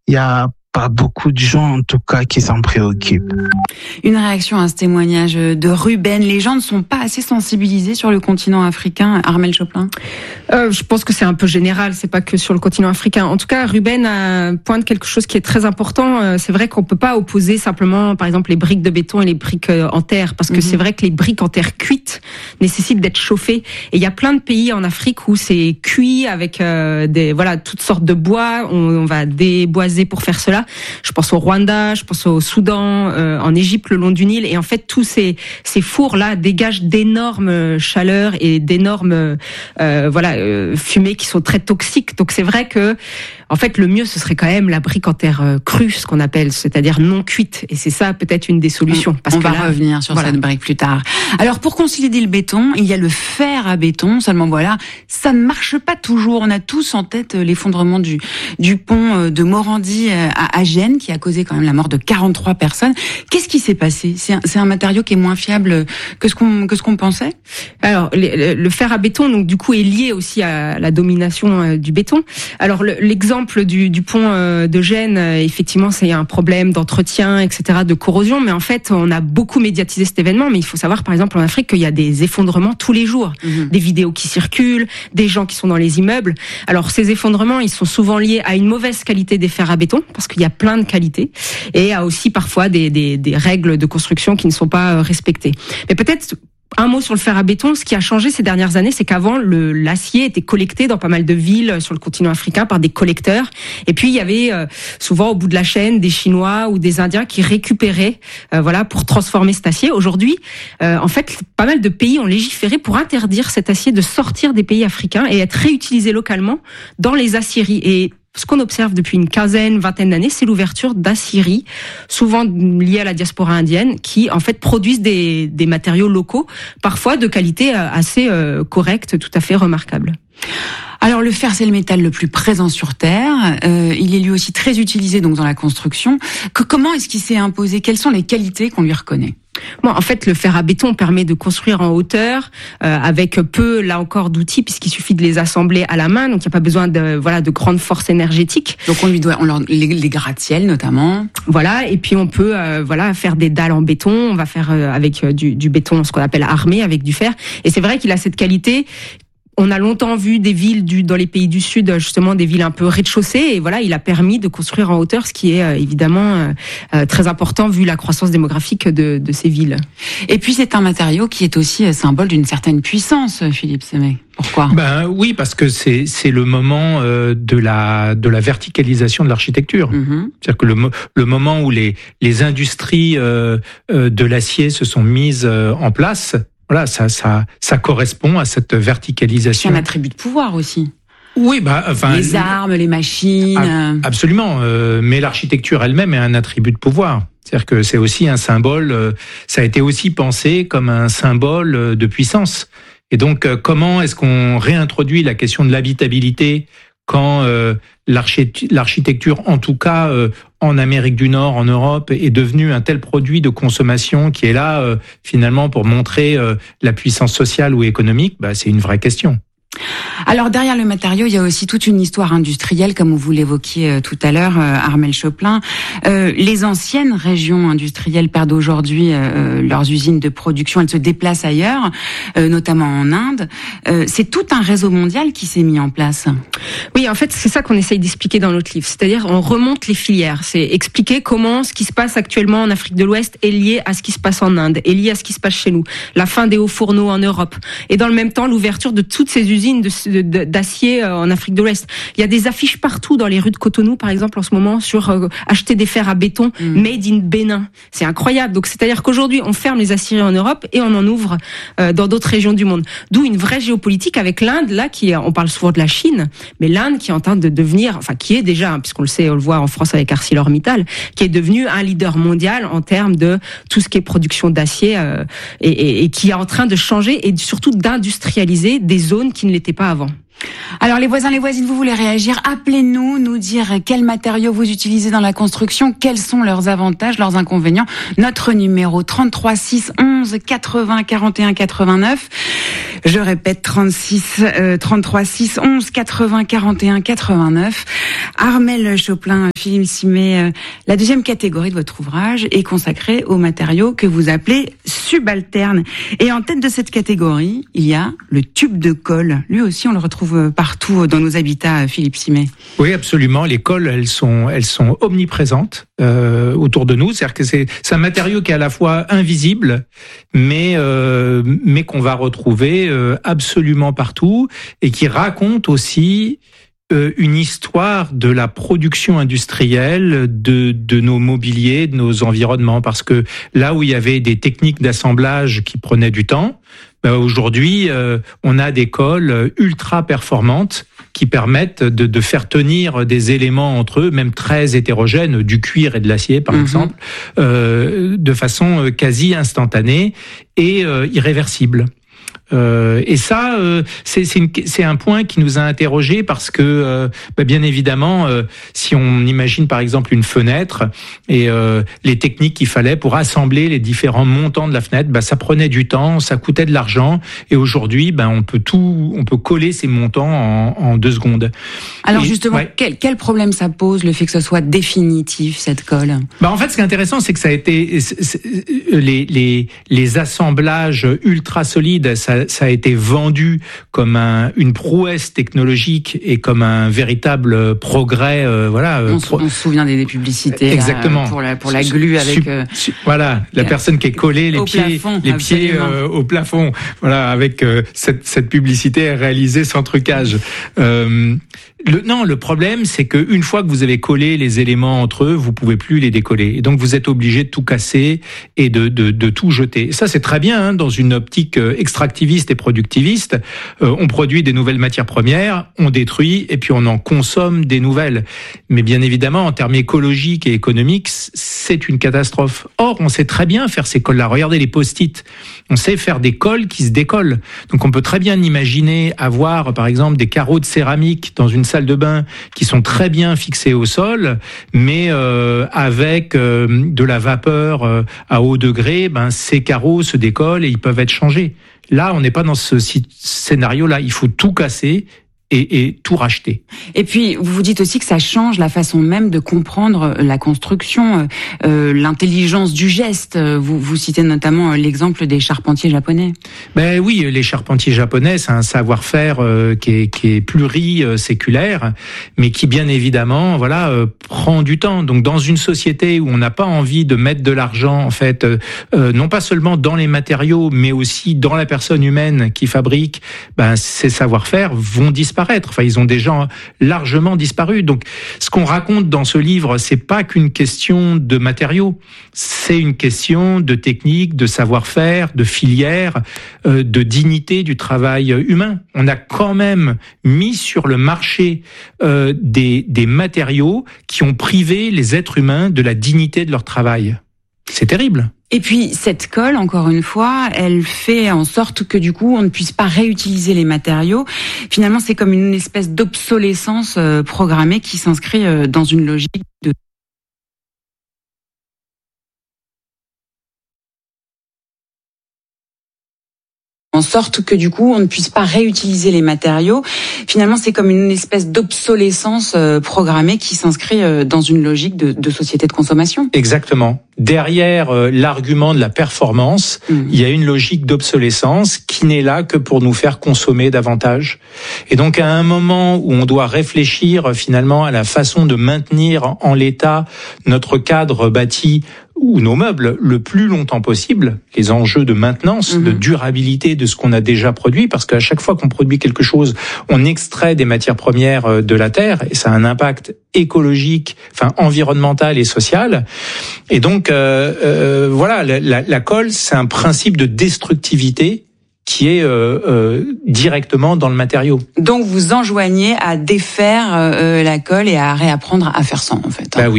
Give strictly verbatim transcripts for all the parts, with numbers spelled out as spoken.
il y a pas beaucoup de gens, en tout cas, qui s'en préoccupent. Une réaction à ce témoignage de Ruben. Les gens ne sont pas assez sensibilisés sur le continent africain. Armelle Choplin. Euh, je pense que c'est un peu général, c'est pas que sur le continent africain. En tout cas, Ruben a, pointe quelque chose qui est très important. Euh, c'est vrai qu'on peut pas opposer simplement, par exemple, les briques de béton et les briques euh, en terre, parce que mm-hmm. c'est vrai que les briques en terre cuites nécessitent d'être chauffées. Et il y a plein de pays en Afrique où c'est cuit avec euh, des voilà toutes sortes de bois. On, on va déboiser pour faire cela. Je pense au Rwanda, je pense au Soudan, euh, en Égypte, le long du Nil. Et en fait, tous ces, ces fours-là dégagent d'énormes chaleurs et d'énormes euh, voilà euh, fumées qui sont très toxiques. Donc c'est vrai que, en fait, le mieux, ce serait quand même la brique en terre euh, crue, ce qu'on appelle, c'est-à-dire non cuite. Et c'est ça peut-être une des solutions. Parce on que va là, revenir sur voilà. cette brique plus tard. Alors pour consolider le béton, il y a le fer à béton. Seulement voilà, ça ne marche pas toujours. On a tous en tête l'effondrement du, du pont de Morandi à à Gênes, qui a causé quand même la mort de quarante-trois personnes. Qu'est-ce qui s'est passé ? C'est un, c'est un matériau qui est moins fiable que ce qu'on, que ce qu'on pensait ? Alors, le, le fer à béton, donc du coup, est lié aussi à la domination euh, du béton. Alors, le, l'exemple du, du pont euh, de Gênes, euh, effectivement, c'est un problème d'entretien, et cetera, de corrosion. Mais en fait, on a beaucoup médiatisé cet événement. Mais il faut savoir, par exemple, en Afrique, qu'il y a des effondrements tous les jours. Mmh. Des vidéos qui circulent, des gens qui sont dans les immeubles. Alors, ces effondrements, ils sont souvent liés à une mauvaise qualité des fers à béton, parce qu'il y a plein de qualités, et à aussi parfois des, des, des règles de construction qui ne sont pas respectées. Mais peut-être un mot sur le fer à béton. Ce qui a changé ces dernières années, c'est qu'avant, le, l'acier était collecté dans pas mal de villes sur le continent africain par des collecteurs. Et puis, il y avait euh, souvent au bout de la chaîne des Chinois ou des Indiens qui récupéraient euh, voilà, pour transformer cet acier. Aujourd'hui, euh, en fait, pas mal de pays ont légiféré pour interdire cet acier de sortir des pays africains et être réutilisé localement dans les aciéries. Et ce qu'on observe depuis une quinzaine, vingtaine d'années, c'est l'ouverture d'aciéries, souvent liées à la diaspora indienne, qui en fait produisent des, des matériaux locaux, parfois de qualité assez euh, correcte, tout à fait remarquable. Alors le fer, c'est le métal le plus présent sur Terre. Euh, il est lui aussi très utilisé donc dans la construction. Que, comment est-ce qu'il s'est imposé ? Quelles sont les qualités qu'on lui reconnaît ? Bon, en fait, le fer à béton permet de construire en hauteur euh, avec peu, là encore, d'outils, puisqu'il suffit de les assembler à la main. Donc, il n'y a pas besoin de voilà de grandes forces énergétiques. Donc, on lui doit on leur, les, les gratte-ciels notamment. Voilà, et puis on peut euh, voilà faire des dalles en béton. On va faire euh, avec euh, du, du béton, ce qu'on appelle armé, avec du fer. Et c'est vrai qu'il a cette qualité. On a longtemps vu des villes du, dans les pays du Sud, justement des villes un peu rez-de-chaussée, et voilà, il a permis de construire en hauteur, ce qui est euh, évidemment euh, très important vu la croissance démographique de, de ces villes. Et puis c'est un matériau qui est aussi symbole d'une certaine puissance, Philippe Semé. Pourquoi ? Ben oui, parce que c'est c'est le moment euh, de la de la verticalisation de l'architecture. Mmh. C'est-à-dire que le le moment où les les industries euh, euh, de l'acier se sont mises euh, en place. Voilà, ça, ça, ça correspond à cette verticalisation. C'est un attribut de pouvoir aussi. Oui, bah, enfin. Les armes, les machines. Absolument. Euh, mais l'architecture elle-même est un attribut de pouvoir. C'est-à-dire que c'est aussi un symbole. Euh, ça a été aussi pensé comme un symbole de puissance. Et donc, euh, comment est-ce qu'on réintroduit la question de l'habitabilité quand euh, l'architecture, en tout cas euh, en Amérique du Nord, en Europe, est devenue un tel produit de consommation qui est là euh, finalement pour montrer euh, la puissance sociale ou économique, bah, c'est une vraie question. Alors derrière le matériau, il y a aussi toute une histoire industrielle, comme vous l'évoquiez tout à l'heure, Armelle Choplin. Euh, les anciennes régions industrielles perdent aujourd'hui euh, leurs usines de production, elles se déplacent ailleurs, euh, notamment en Inde. Euh, c'est tout un réseau mondial qui s'est mis en place. Oui, en fait, c'est ça qu'on essaye d'expliquer dans notre livre. C'est-à-dire, on remonte les filières. C'est expliquer comment ce qui se passe actuellement en Afrique de l'Ouest est lié à ce qui se passe en Inde, est lié à ce qui se passe chez nous. La fin des hauts fourneaux en Europe. Et dans le même temps, l'ouverture de toutes ces usines De, de, d'acier en Afrique de l'Ouest. Il y a des affiches partout dans les rues de Cotonou, par exemple, en ce moment, sur euh, acheter des fers à béton mmh. made in Bénin. C'est incroyable. Donc, c'est-à-dire qu'aujourd'hui, on ferme les aciéries en Europe et on en ouvre euh, dans d'autres régions du monde. D'où une vraie géopolitique avec l'Inde, là, qui est, on parle souvent de la Chine, mais l'Inde qui est en train de devenir, enfin, qui est déjà, hein, puisqu'on le sait, on le voit en France avec ArcelorMittal, qui est devenu un leader mondial en termes de tout ce qui est production d'acier euh, et, et, et qui est en train de changer et surtout d'industrialiser des zones qui ne l'étaient pas avant. Alors les voisins, les voisines, vous voulez réagir, appelez-nous, nous dire quels matériaux vous utilisez dans la construction, quels sont leurs avantages, leurs inconvénients. Notre numéro trente-trois six onze quatre-vingts quarante et un quatre-vingt-neuf. Je répète trente-six, euh, trente-trois six onze quatre-vingts quarante et un quatre-vingt-neuf. Armelle Choplin, Philippe Simet, euh, la deuxième catégorie de votre ouvrage est consacrée aux matériaux que vous appelez subalternes. Et en tête de cette catégorie, il y a le tube de colle. Lui aussi, on le retrouve partout dans nos habitats, Philippe Simet. Oui, absolument. Les colles, elles sont, elles sont omniprésentes euh, autour de nous. C'est-à-dire que c'est, c'est un matériau qui est à la fois invisible, mais euh, mais qu'on va retrouver euh, absolument partout et qui raconte aussi euh, une histoire de la production industrielle de de nos mobiliers, de nos environnements. Parce que là où il y avait des techniques d'assemblage qui prenaient du temps, ben aujourd'hui, euh, on a des colles ultra performantes qui permettent de, de faire tenir des éléments entre eux, même très hétérogènes, du cuir et de l'acier par mmh. exemple, euh, de façon quasi instantanée et euh, irréversible. Euh, et ça, euh, c'est, c'est, une, c'est un point qui nous a interrogés parce que, euh, bah bien évidemment, euh, si on imagine par exemple une fenêtre et euh, les techniques qu'il fallait pour assembler les différents montants de la fenêtre, bah ça prenait du temps, ça coûtait de l'argent. Et aujourd'hui, bah on peut tout, on peut coller ces montants en, en deux secondes. Alors et, justement, ouais. quel, quel problème ça pose le fait que ce soit définitif cette colle ? Bah en fait, ce qui est intéressant, c'est que ça a été c'est, c'est, les les les assemblages ultra solides. Ça, ça a été vendu comme un, une prouesse technologique et comme un véritable progrès. Euh, voilà. On, pro... on se souvient des, des publicités. Exactement. Là, pour la pour la glu avec. Euh, voilà, la personne qui est collée les pieds, plafond, les pieds euh, au plafond. Voilà, avec euh, cette cette publicité réalisée sans trucage. Euh, le, non, le problème, c'est que une fois que vous avez collé les éléments entre eux, vous pouvez plus les décoller. Et donc vous êtes obligé de tout casser et de de, de tout jeter. Et ça, c'est très bien hein, dans une optique extractiviste et productiviste. Euh, on produit des nouvelles matières premières, on détruit et puis on en consomme des nouvelles. Mais bien évidemment, en termes écologiques et économiques, c'est une catastrophe. Or, on sait très bien faire ces colles-là. Regardez les post-it. On sait faire des colles qui se décollent. Donc on peut très bien imaginer avoir, par exemple, des carreaux de céramique dans une salle de bain qui sont très bien fixés au sol, mais euh, avec euh, de la vapeur euh, à haut degré, ben, ces carreaux se décollent et ils peuvent être changés. Là, on n'est pas dans ce scénario-là. Il faut tout casser et, et tout racheter. Et puis, vous vous dites aussi que ça change la façon même de comprendre la construction, euh, l'intelligence du geste. Vous, vous citez notamment l'exemple des charpentiers japonais. Ben oui, les charpentiers japonais, c'est un savoir-faire euh, qui est, qui est pluriséculaire, mais qui bien évidemment, voilà, euh, prend du temps. Donc, dans une société où on n'a pas envie de mettre de l'argent, en fait, euh, euh, non pas seulement dans les matériaux, mais aussi dans la personne humaine qui fabrique, ben ces savoir-faire vont disparaître. Enfin, ils ont déjà largement disparu. Donc, ce qu'on raconte dans ce livre, c'est pas qu'une question de matériaux, c'est une question de technique, de savoir-faire, de filière, euh, de dignité du travail humain. On a quand même mis sur le marché euh, des, des matériaux qui ont privé les êtres humains de la dignité de leur travail. C'est terrible. Et puis, cette colle, encore une fois, elle fait en sorte que, du coup, on ne puisse pas réutiliser les matériaux. Finalement, c'est comme une espèce d'obsolescence euh, programmée qui s'inscrit euh, dans une logique de... en sorte que, du coup, on ne puisse pas réutiliser les matériaux. Finalement, c'est comme une espèce d'obsolescence euh, programmée qui s'inscrit euh, dans une logique de, de société de consommation. Exactement. Derrière euh, l'argument de la performance, mmh. il y a une logique d'obsolescence qui n'est là que pour nous faire consommer davantage. Et donc, à un moment où on doit réfléchir finalement à la façon de maintenir en l'état notre cadre bâti ou nos meubles le plus longtemps possible, les enjeux de maintenance, mmh. de durabilité de ce qu'on a déjà produit, parce qu'à chaque fois qu'on produit quelque chose, on extrait des matières premières de la terre, et ça a un impact écologique, enfin environnemental et social. Et donc, euh, euh, voilà, la, la colle, c'est un principe de destructivité qui est euh, euh, directement dans le matériau. Donc, vous enjoignez à défaire euh, la colle et à réapprendre à faire sans, en fait. Bah oui.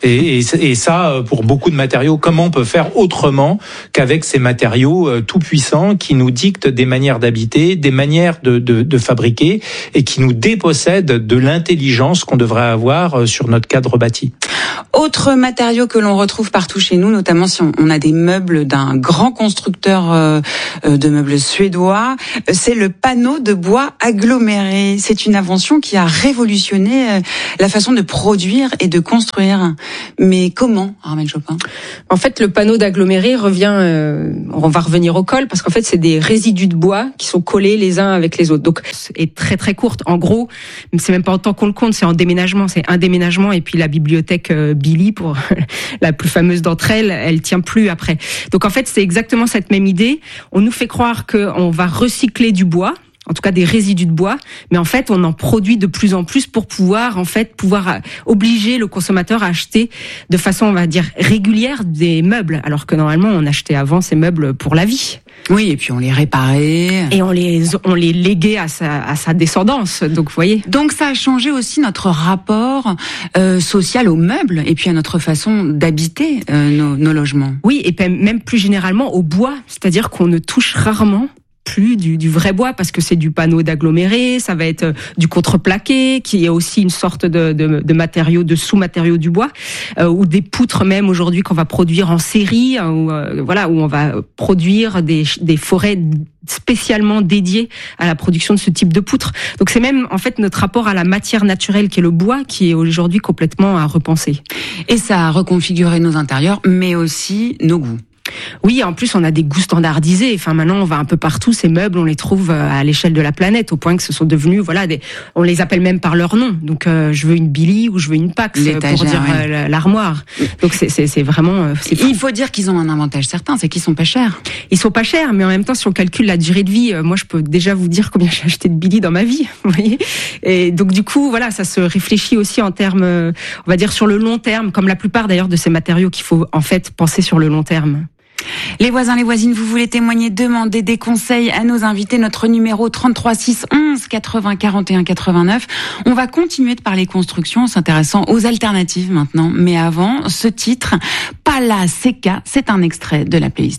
Et, et, et ça, pour beaucoup de matériaux, comment on peut faire autrement qu'avec ces matériaux euh, tout puissants qui nous dictent des manières d'habiter, des manières de, de, de fabriquer et qui nous dépossèdent de l'intelligence qu'on devrait avoir sur notre cadre bâti. Autre matériau que l'on retrouve partout chez nous, notamment si on a des meubles d'un grand constructeur euh, de meubles suédois, c'est le panneau de bois aggloméré. C'est une invention qui a révolutionné la façon de produire et de construire. Mais comment, Armelle Chopin ? En fait, le panneau d'aggloméré revient, euh, on va revenir au col, parce qu'en fait, c'est des résidus de bois qui sont collés les uns avec les autres. Donc, c'est très très courte. En gros, c'est même pas en tant qu'on le compte, c'est en déménagement. C'est un déménagement et puis la bibliothèque euh, Billy, pour la plus fameuse d'entre elles, elle tient plus après. Donc, en fait, c'est exactement cette même idée. On nous fait croire qu'on va recycler du bois, en tout cas des résidus de bois, mais en fait on en produit de plus en plus pour pouvoir en fait pouvoir obliger le consommateur à acheter de façon, on va dire, régulière des meubles, alors que normalement on achetait avant ces meubles pour la vie. Oui, et puis on les réparait. Et on les on les léguait à sa à sa descendance. Donc vous voyez. Donc ça a changé aussi notre rapport euh, social aux meubles et puis à notre façon d'habiter euh, nos, nos logements. Oui, et même plus généralement au bois, c'est-à-dire qu'on ne touche rarement plus du, du vrai bois parce que c'est du panneau d'aggloméré, ça va être du contreplaqué qui est aussi une sorte de, de, de matériau, de sous-matériau du bois, euh, ou des poutres même aujourd'hui qu'on va produire en série, hein, où, euh, voilà, où on va produire des, des forêts spécialement dédiées à la production de ce type de poutres. Donc c'est même en fait notre rapport à la matière naturelle qui est le bois qui est aujourd'hui complètement à repenser. Et ça a reconfiguré nos intérieurs, mais aussi nos goûts. Oui, en plus on a des goûts standardisés. Enfin maintenant on va un peu partout, ces meubles on les trouve à l'échelle de la planète, au point que ce sont devenus, voilà, des, on les appelle même par leur nom. Donc euh, je veux une Billy ou je veux une Pax pour dire ouais. euh, l'armoire. Donc c'est c'est c'est vraiment. C'est Il faut dire qu'ils ont un avantage certain, c'est qu'ils sont pas chers. Ils sont pas chers, mais en même temps si on calcule la durée de vie, euh, moi je peux déjà vous dire combien j'ai acheté de Billy dans ma vie. Vous voyez. Et donc du coup voilà, ça se réfléchit aussi en termes, euh, on va dire sur le long terme, comme la plupart d'ailleurs de ces matériaux qu'il faut en fait penser sur le long terme. Les voisins, les voisines, vous voulez témoigner, demander des conseils à nos invités, notre numéro trente-trois six onze quatre-vingts quarante et un quatre-vingt-neuf. On va continuer de parler construction en s'intéressant aux alternatives maintenant. Mais avant, ce titre, Pala Seca, c'est un extrait de la playlist